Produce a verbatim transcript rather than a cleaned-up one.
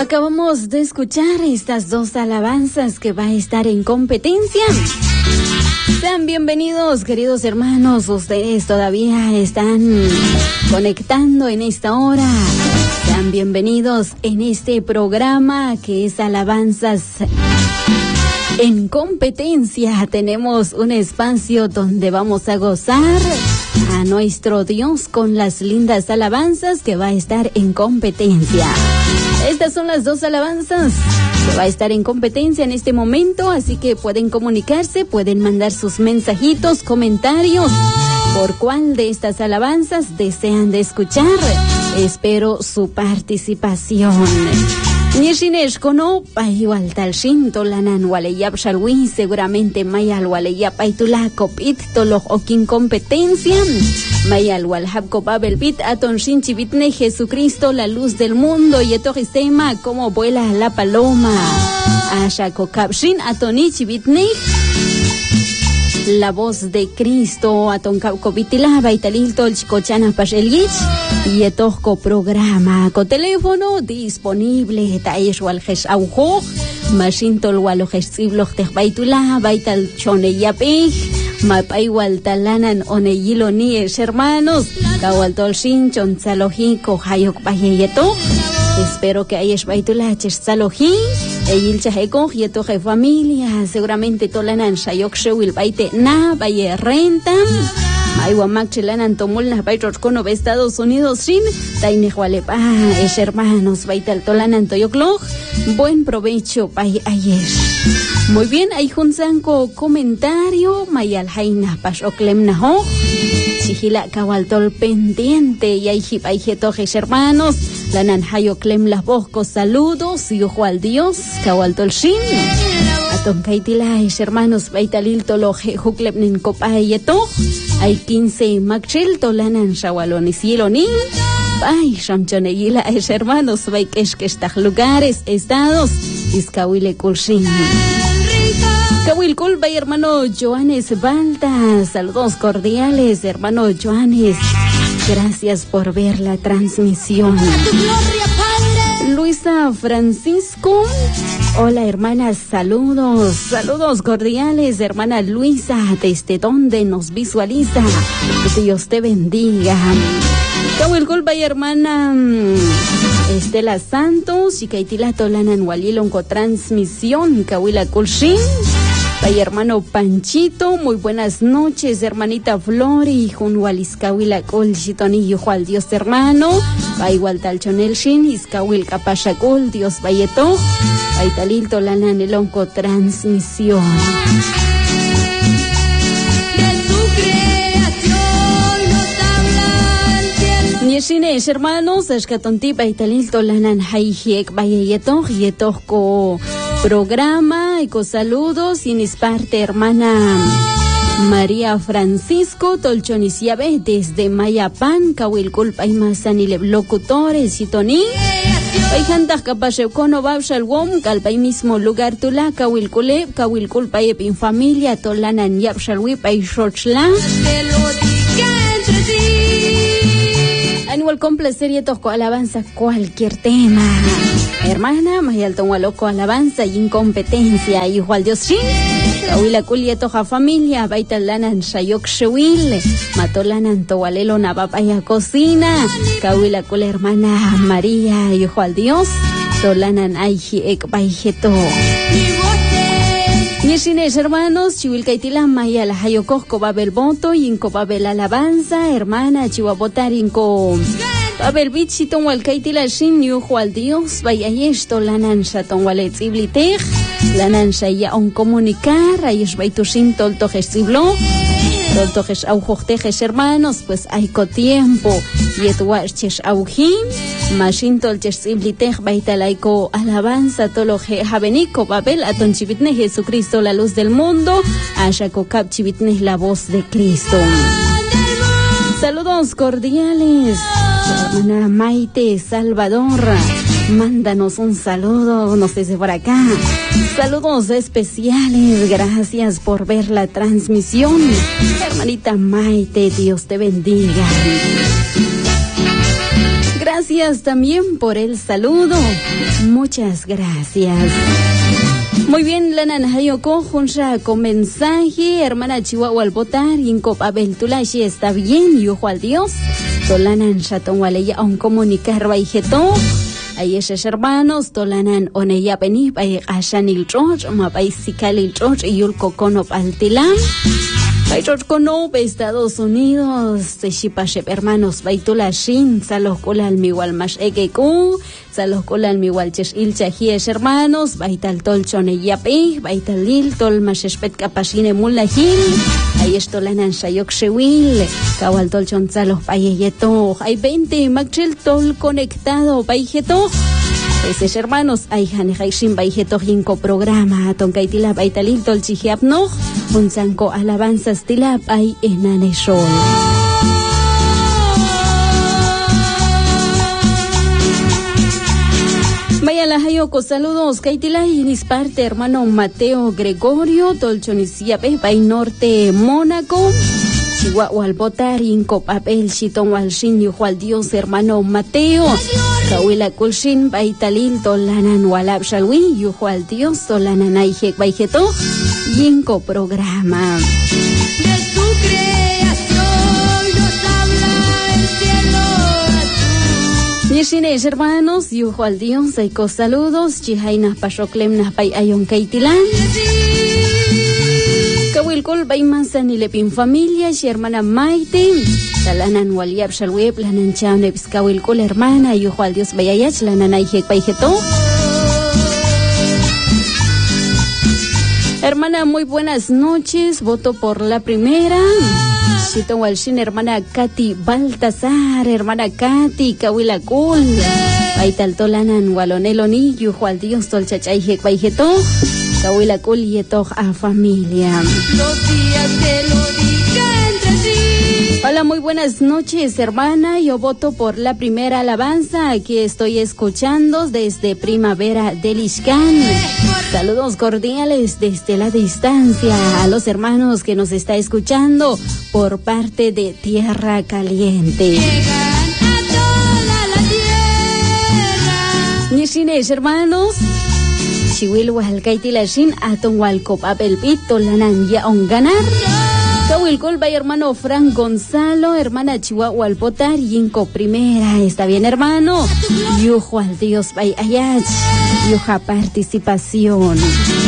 Acabamos de escuchar estas dos alabanzas que va a estar en competencia. Sean bienvenidos, queridos hermanos. Ustedes todavía están conectando en esta hora. Sean bienvenidos en este programa que es Alabanzas en Competencia. Tenemos un espacio donde vamos a gozar a nuestro Dios con las lindas alabanzas que va a estar en competencia. Estas son las dos alabanzas que va a estar en competencia en este momento, así que pueden comunicarse, pueden mandar sus mensajitos, comentarios, por cuál de estas alabanzas desean de escuchar. Espero su participación. Nishinesh kono pahiwal talshin tolanan waleyap shalwi seguramente mayal waleyap aitula kopit tolo okin competencia mayal walhab kopabel bit aton shinchibitne Jesucristo la luz del mundo y etorisema como vuela la paloma asha kokabshin atonichibitne la voz de Cristo aton kopitila baitalil tolchikochana pashelgich y etojko programa con teléfono disponible taish wal hesh aujo mashintol wal hesh sibloh teh baitula baital choneyapih mapay wal talanan oneyilo ni hermanos kawal tolshin chonzalojico hayok bayeyeto. Espero que ayesh baitula chesaloji eyil chaheko yetoje familia seguramente tolanan shayok shewil baite na baye renta Aywa Macchilanan Tomulna Baitrot Kono de Estados Unidos Shin Tainejwalepa es hermanos Baital Tolanan Toyocloj. Buen provecho pay ayesh. Muy bien, hay junzanco comentario Mayal Jaina Pashoklemna Ho Chihila Kawaltol pendiente y hay hip hay jetojes hermanos Lanan Hayoklem las boscos saludos y ojo al Dios Kawaltol Shin Aton Kaitila es hermanos Baitalil Toloje Juklepnin Copayeto. Hay quince Macchil Tolanan Shawaloni Siloni. Ay, Shamchoneyila es hermanos Baikesh que estas lugares, estados, Iskawile Kulshin. Kawil Kulba y hermano Joanes Balta. Saludos cordiales, hermano Joanes. Gracias por ver la transmisión. Luisa Francisco. Hola hermanas, saludos, saludos cordiales, hermana Luisa, desde donde nos visualiza. Que Dios te bendiga. Kawil Kulba y hermana Estela Santos y Kaitila Tolanan Walilon con transmisión Kawila Kulshin. Ay, hermano Panchito, muy buenas noches, hermanita Flori, Junwal Iskawila Kul Shitonillo Jual Dios hermano, Bayual Talchonel Shin, Iskawil Kapashakul, Dios Bayeto, Baitalil Tolanan Elonco transmisión. Nieshines hermanos, Ashkatonti Baitalil Tolanan Haihiek Bayeto, Yetojko programa y con saludos y en parte hermana María Francisco Tolchonisiabe desde Mayapan Kawilkulpa y Masanile locutores y Toni Paijantas Kapasheukono Babshalwom Kalpay mismo lugar Tula Kawilkulep Kawilkulpa y en familia Tolanan Yapshalwi Paishorchla Anual complacer y toco alabanza cualquier tema. Hermana, Mayalton Waloco alabanza y incompetencia, y igual Dios Shin, Kawila Kulia toja familia, Baitalanan Shayok Shewil, Matolanan Towalelo Nabapaya cocina, Kawila Kula hermana María, y igual Dios, Tolanan Aiji Ek Baijeto. Nieshines hermanos, Chihuilcaitila Maya la Hayokosco Babel Boto y Inco Babel Alabanza, hermana Chihuabotarinco Babel Bichiton Walcaitila Shin Yujo al Dios, Bayayesh Tolanan Shaton Waletsiblitech, Lanan Shaya on comunicar, Ayesh Baitushin Toltojes Siblo, Toltojes Aujotejes hermanos, pues hay co tiempo, Yetuaches Aujim. Mashin tolches siblitech baitalaiko alabanza toloje javenico Babel aton chivitne Jesucristo la luz del mundo ashako kap chivitne la voz de Cristo. Saludos cordiales, hermana Maite Salvador, mándanos un saludo, nos dice por acá. Saludos especiales, gracias por ver la transmisión, hermanita Maite, Dios te bendiga. Gracias también por el saludo. Muchas gracias. Muy bien, la Nanhayo Conjunja con mensaje, hermana Chihuahua al votar, Inco Abel Tulashi está bien, yujo al Dios. Tolanan Shatón Waleya un comunicar baijeto. Ahí esos hermanos, Tolanan Oneya Beni, Bay Ashan il George, Mabay Sikal il George y Yulko Konop Altilam. Bay George Konop, Estados Unidos, Seshipashep hermanos, Baitulashin, Salos Kolal Miwal Mash Egeku, Salos Kolal Miwal Chesh Ilcha Hies hermanos, Baital Tolchone Yape, Baital Lil, Tol Mashespet Kapashine Mulahil, ahí estolanan Shayok Shewil, Kawal Tolchon Salos Payeyeto, hay veinte, Magchel Tol conectado, Payeto. Esos hermanos, hay Hanejaishin Baijeto Jinko programa, Tonkaitila Baitalil Tolchihiapno, un zanco alabanzas tilap hay enaneshol. Vaya la Hayoko, saludos, Kaitila y mis parte, hermano Mateo Gregorio, Tolchonisiape, Bay Norte, Mónaco. Chihuahua al votar, Inco Papel, Chitón Walshin, Yujo al Dios, hermano Mateo. Kawila Kulshin, Baitalil, Tolanan Walab Shalwi, Yujo al Dios, Tolanan Aijek Baijeto, Inco programa. De su creación nos habla el cielo azul. Yeshines, hermanos, Yujo al Dios, Aiko saludos, Chihainas Pashoklemnas Pai Ayon Kaitilan. Kawilkol Baimasan y Lepin familia, y hermana Maite, Talanan Waliab Shalweb, Lanan Chaneps, Kawilkol hermana, Yujo al Dios Bayayach, Lanan Aijek Baijeto. Hermana, muy buenas noches, voto por la primera. Chito Walshin, hermana Katy Baltasar, hermana Katy, Kawila Kul, Baital Tolanan Waloneloni, Yujo al Dios, Tolchachaijek Baijeto. Kawila Kul y Etoch a familia. Los días que lo dije entre sí. Hola, muy buenas noches, hermana. Yo voto por la primera alabanza que estoy escuchando desde Primavera del Ixcán. Saludos cordiales desde la distancia a los hermanos que nos está escuchando por parte de Tierra Caliente. Llegan a toda la tierra. Nishines, hermanos. Chihuil Hualcaitilashin, Aton Hualcop Apelpito, Lanan ya on ganar. Kawilkol by hermano Frank Gonzalo, hermana Chihuahua al votar, Yinko primera, está bien hermano. Yujo al Dios by Ayach, Yuja participación.